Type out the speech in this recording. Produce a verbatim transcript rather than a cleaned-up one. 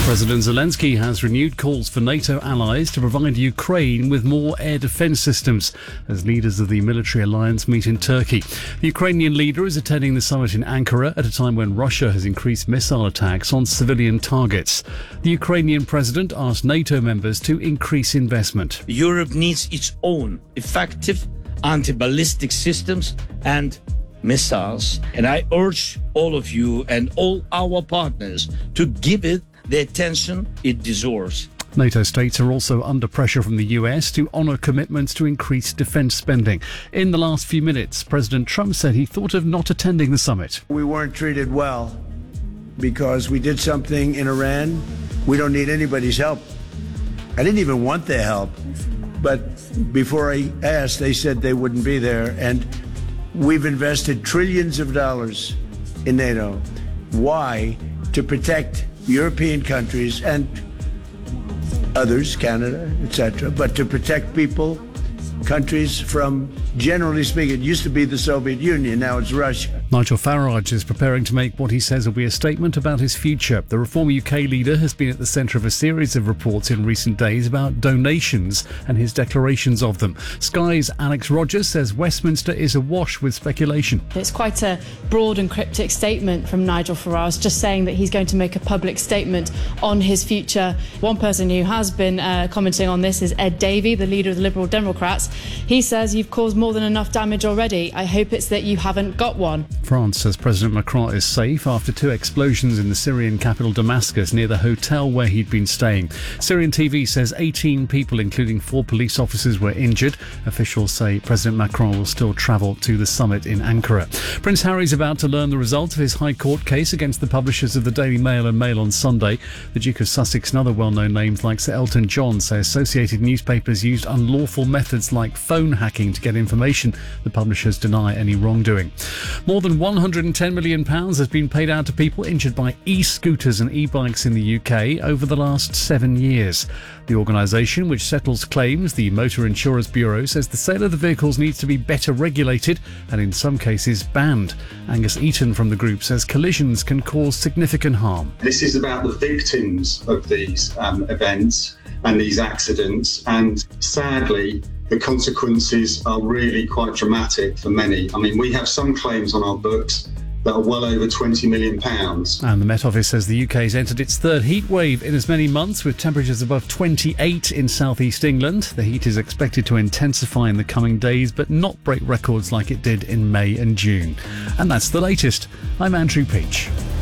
President Zelensky has renewed calls for NATO allies to provide Ukraine with more air defence systems as leaders of the military alliance meet in Turkey. The Ukrainian leader is attending the summit in Ankara at a time when Russia has increased missile attacks on civilian targets. The Ukrainian president asked NATO members to increase investment. Europe needs its own effective anti-ballistic systems and missiles, and I urge all of you and all our partners to give it the attention it deserves. NATO states are also under pressure from the U S to honour commitments to increase defence spending. In the last few minutes, President Trump said he thought of not attending the summit. We weren't treated well because we did something in Iran. We don't need anybody's help. I didn't even want their help. But before I asked, they said they wouldn't be there. And we've invested trillions of dollars in NATO. Why? To protect European countries and others, Canada, et cetera, but to protect people, countries from, generally speaking, it used to be the Soviet Union, now it's Russia. Nigel Farage is preparing to make what he says will be a statement about his future. The Reform U K leader has been at the centre of a series of reports in recent days about donations and his declarations of them. Sky's Alex Rogers says Westminster is awash with speculation. It's quite a broad and cryptic statement from Nigel Farage, just saying that he's going to make a public statement on his future. One person who has been uh, commenting on this is Ed Davey, the leader of the Liberal Democrats. He says, "You've caused more than enough damage already. I hope it's that you haven't got one." France says President Macron is safe after two explosions in the Syrian capital Damascus near the hotel where he'd been staying. Syrian T V says eighteen people, including four police officers, were injured. Officials say President Macron will still travel to the summit in Ankara. Prince Harry's about to learn the result of his High Court case against the publishers of the Daily Mail and Mail on Sunday. The Duke of Sussex and other well-known names like Sir Elton John say associated newspapers used unlawful methods like phone hacking to get information. The publishers deny any wrongdoing. More than one hundred ten million pounds has been paid out to people injured by e-scooters and e-bikes in the U K over the last seven years. The organisation, which settles claims, the Motor Insurance Bureau, says the sale of the vehicles needs to be better regulated and in some cases banned. Angus Eaton from the group says collisions can cause significant harm. This is about the victims of these um, events and these accidents, and sadly the consequences are really quite dramatic for many. I mean, we have some claims on our books that are well over twenty million pounds. And the Met Office says the U K has entered its third heat wave in as many months, with temperatures above twenty-eight in southeast England. The heat is expected to intensify in the coming days, but not break records like it did in May and June. And that's the latest. I'm Andrew Peach.